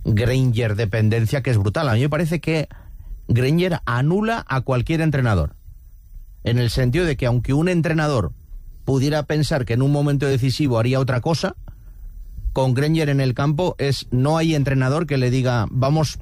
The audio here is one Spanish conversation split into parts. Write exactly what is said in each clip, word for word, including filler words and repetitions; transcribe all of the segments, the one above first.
Granger dependencia que es brutal. A mí me parece que Granger anula a cualquier entrenador, en el sentido de que aunque un entrenador pudiera pensar que en un momento decisivo haría otra cosa, con Granger en el campo es no hay entrenador que le diga vamos,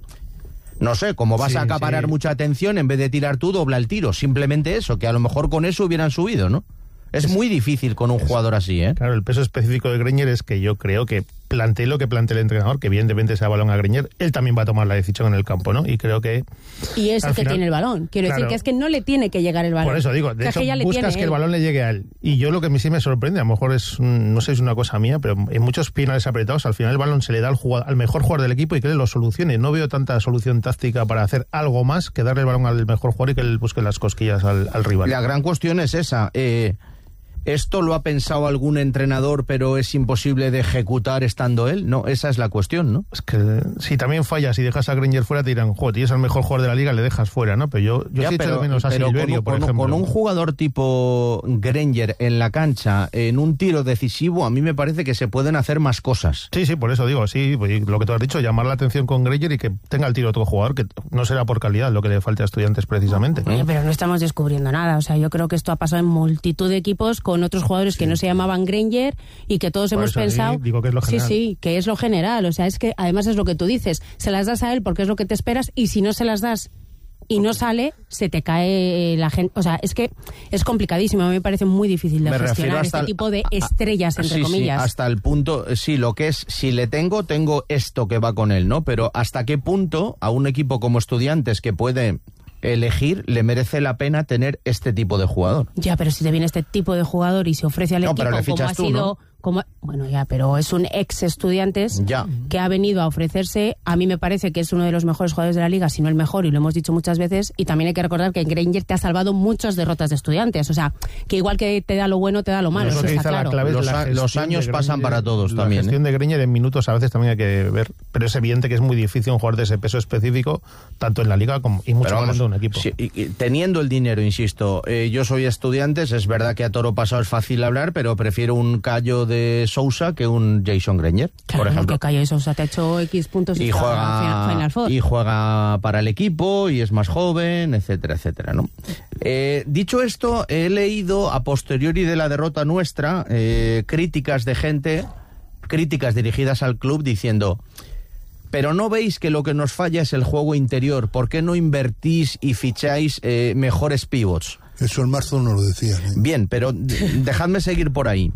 no sé, como vas sí, a acaparar sí. mucha atención, en vez de tirar tú, dobla el tiro. Simplemente eso, que a lo mejor con eso hubieran subido, ¿no? Es, es muy difícil con un es, jugador así, ¿eh? Claro, el peso específico de Granger es que yo creo que plantee lo que plantee el entrenador, que evidentemente sea balón a Granger, él también va a tomar la decisión en el campo, ¿no? Y creo que... Y es el que final, tiene el balón. Quiero claro, decir que es que no le tiene que llegar el balón. Por eso digo, de o sea, hecho, buscas que el balón le llegue a él. Y yo lo que a mí sí me sorprende, a lo mejor es, no sé si es una cosa mía, pero en muchos finales apretados, al final el balón se le da al, jugador, al mejor jugador del equipo y que él lo solucione. No veo tanta solución táctica para hacer algo más que darle el balón al mejor jugador y que él busque las cosquillas al, al rival. La gran cuestión es esa, eh... ¿esto lo ha pensado algún entrenador pero es imposible de ejecutar estando él? No, esa es la cuestión, ¿no? Es que si también fallas y dejas a Granger fuera, te dirán, joder, tienes al mejor jugador de la liga, le dejas fuera, ¿no? Pero yo, yo ya, sí pero, echo de menos a Silverio, con, por con, ejemplo. Con un jugador tipo Granger en la cancha, en un tiro decisivo, a mí me parece que se pueden hacer más cosas. Sí, sí, por eso digo, sí, lo que tú has dicho, llamar la atención con Granger y que tenga el tiro otro jugador, que no será por calidad lo que le falte a Estudiantes precisamente. Oye, pero no estamos descubriendo nada, o sea, yo creo que esto ha pasado en multitud de equipos con otros jugadores que no se llamaban Granger y que todos por hemos eso, pensado sí, digo que es lo general. sí, sí, que es lo general, o sea, es que además es lo que tú dices, se las das a él porque es lo que te esperas y si no se las das y no sale, se te cae la gente, o sea, es que es complicadísimo, a mí me parece muy difícil de me gestionar este el, tipo de estrellas, entre sí, comillas. Sí, hasta el punto, sí, lo que es, si le tengo, tengo esto que va con él, ¿no? Pero hasta qué punto a un equipo como Estudiantes que puede elegir, le merece la pena tener este tipo de jugador. Ya, pero si te viene este tipo de jugador y se ofrece al no, equipo como ha tú, sido... ¿no? Como, bueno, ya, pero es un ex Estudiantes ya. que ha venido a ofrecerse. A mí me parece que es uno de los mejores jugadores de la liga, si no el mejor, y lo hemos dicho muchas veces. Y también hay que recordar que Granger te ha salvado muchas derrotas de Estudiantes. O sea, que igual que te da lo bueno, te da lo malo. Eso está claro. Los, a, los años pasan para todos la también. La gestión ¿eh? de Granger en minutos a veces también hay que ver. Pero es evidente que es muy difícil un jugador de ese peso específico, tanto en la liga como y mucho más en un equipo. Sí, y, y, teniendo el dinero, insisto, eh, yo soy Estudiantes, es verdad que a toro pasado es fácil hablar, pero prefiero un Cayo de Sousa que un Jason Granger, claro, por ejemplo. Que Cayo de Sousa te ha hecho X puntos y, y juega Final Four. Y juega para el equipo y es más joven, etcétera, etcétera, ¿no? Eh, dicho esto, he leído a posteriori de la derrota nuestra eh, críticas de gente, críticas dirigidas al club diciendo: pero no veis que lo que nos falla es el juego interior, ¿por qué no invertís y ficháis eh, mejores pivots? Eso en marzo no lo decían, ¿eh? Bien, pero dejadme seguir por ahí.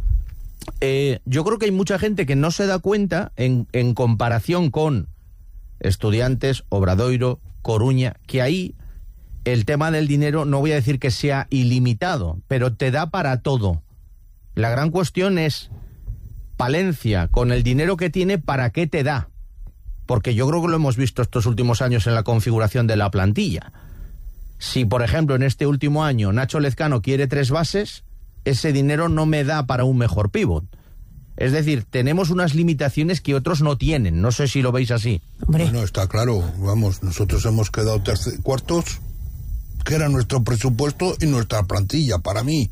Eh, yo creo que hay mucha gente que no se da cuenta en, en comparación con Estudiantes, Obradoiro, Coruña, que ahí el tema del dinero no voy a decir que sea ilimitado, pero te da para todo. La gran cuestión es Palencia, con el dinero que tiene, ¿para qué te da? Porque yo creo que lo hemos visto estos últimos años en la configuración de la plantilla. Si, por ejemplo, en este último año Nacho Lezcano quiere tres bases, ese dinero no me da para un mejor pívot. Es decir, tenemos unas limitaciones que otros no tienen. No sé si lo veis así. Hombre. Bueno, está claro. Vamos, nosotros hemos quedado tercer, cuartos, que era nuestro presupuesto y nuestra plantilla, para mí.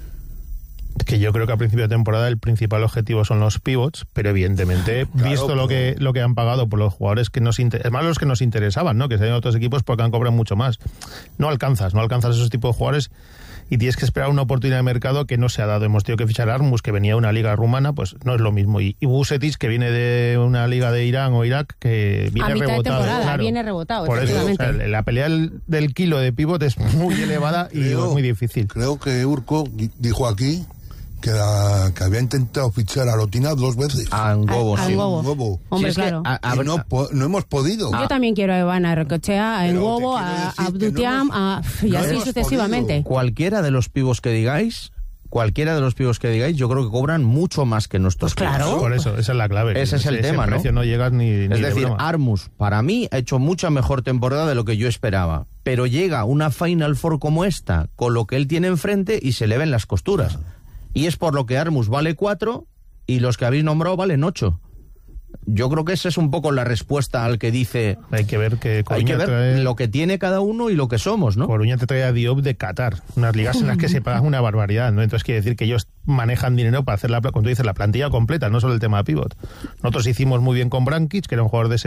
Que yo creo que a principio de temporada el principal objetivo son los pivots, pero evidentemente, claro, visto pero... lo que lo que han pagado por los jugadores que nos inter... es más los que nos interesaban, ¿no? Que se han ido a otros equipos porque han cobrado mucho más. No alcanzas, no alcanzas esos tipos de jugadores y tienes que esperar una oportunidad de mercado que no se ha dado. Hemos tenido que fichar a Armus, que venía de una liga rumana, pues no es lo mismo. Y, y Vucetic, que viene de una liga de Irán o Irak, que viene a mitad rebotado. De temporada, claro. Viene rebotado, por eso, o sea, la pelea del, del kilo de pivot es muy elevada y creo, es muy difícil. Creo que Urco dijo aquí que, la, que había intentado fichar a Lotina dos veces. A Ngobo, a, sí. A Ngobo. Hombre, sí, es claro. Que a, a, y no, no hemos podido. Yo ah. también quiero a Ivana Recochea, a Ngobo, a Abdutiam, no a, y no así sucesivamente. Podido. Cualquiera de los pivos que digáis, cualquiera de los pibos que digáis, yo creo que cobran mucho más que nuestros pues claro. pibos. Por eso, esa es la clave. Ese es el ese, tema, ese ¿no? precio no llegas ni, ni Es decir, de broma. Armus, para mí, ha hecho mucha mejor temporada de lo que yo esperaba. Pero llega una Final Four como esta, con lo que él tiene enfrente, y se le ven las costuras. Claro. Y es por lo que Armus vale cuatro y los que habéis nombrado valen ocho. Yo creo que esa es un poco la respuesta al que dice... Hay que ver que Coruña hay que ver trae... lo que tiene cada uno y lo que somos, ¿no? Coruña te trae a Diop de Qatar, unas ligas en las que se paga una barbaridad, ¿no? Entonces quiere decir que ellos manejan dinero para hacer, la, cuando dices, la plantilla completa, no solo el tema de pivot. Nosotros hicimos muy bien con Brankic, que era un jugador de ese